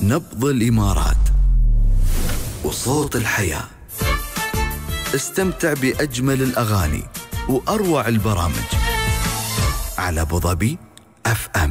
نبض الإمارات وصوت الحياة. استمتع بأجمل الأغاني وأروع البرامج على أبو ظبي FM.